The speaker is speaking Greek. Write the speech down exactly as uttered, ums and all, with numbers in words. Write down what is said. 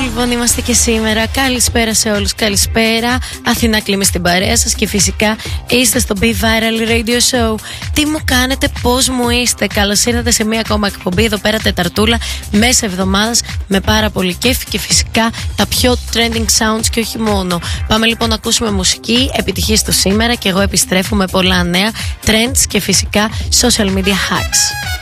λοιπόν είμαστε και σήμερα. Καλησπέρα σε όλους, καλησπέρα. Αθηνά Κλίμη στην παρέα σας και φυσικά είστε στο Be Viral Radio Show. Τι μου κάνετε, πώς μου είστε? Καλώς ήρθατε σε μία ακόμα εκπομπή εδώ πέρα, Τεταρτούλα, μέσα εβδομάδας, με πάρα πολύ κέφι και φυσικά τα πιο trending sounds και όχι μόνο. Πάμε λοιπόν να ακούσουμε μουσική, επιτυχίες του σήμερα και εγώ επιστρέφω με πολλά νέα trends και φυσικά social media hacks.